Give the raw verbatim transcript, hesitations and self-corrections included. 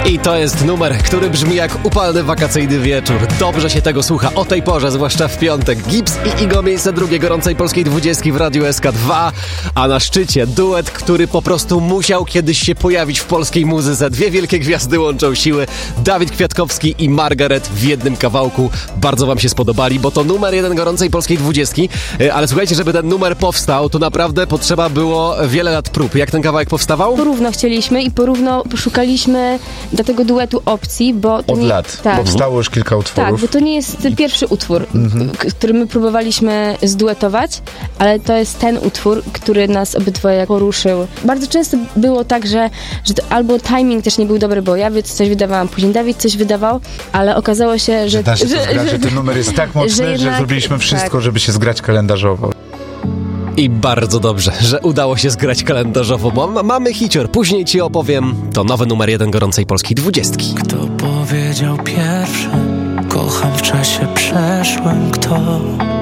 I to jest numer, który brzmi jak upalny wakacyjny wieczór. Dobrze się tego słucha o tej porze, zwłaszcza w piątek. Gibbs i Igo, miejsce drugie gorącej polskiej dwudziestki w Radiu S K dwa, a na szczycie duet, który po prostu musiał kiedyś się pojawić w polskiej muzyce. Dwie wielkie gwiazdy łączą siły. Dawid Kwiatkowski i Margaret w jednym kawałku. Bardzo wam się spodobali, bo to numer jeden gorącej polskiej dwudziestki. Ale słuchajcie, żeby ten numer powstał, to naprawdę potrzeba było wiele lat prób. Jak ten kawałek powstawał? Porówno chcieliśmy i porówno poszukaliśmy do tego duetu opcji, bo... To Od nie, lat. tak. Powstało już kilka utworów. Tak, bo to nie jest pierwszy utwór, mhm. k- który my próbowaliśmy zduetować, ale to jest ten utwór, który nas obydwoje poruszył. Bardzo często było tak, że, że to albo timing też nie był dobry, bo ja coś wydawałam, później Dawid coś wydawał, ale okazało się, że... Że, da się to że, zgrać, że, że ten numer jest tak mocny, że, jednak, że zrobiliśmy wszystko, tak. żeby się zgrać kalendarzowo. I bardzo dobrze, że udało się zgrać kalendarzowo. Mam, mamy hicior, później ci opowiem. To nowy numer jeden gorącej polskiej dwudziestki. Kto powiedział pierwszy? Kocham w czasie przeszłym. Kto?